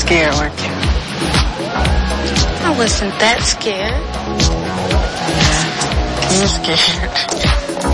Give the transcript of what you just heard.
scared, weren't you? I wasn't that scared. You were scared.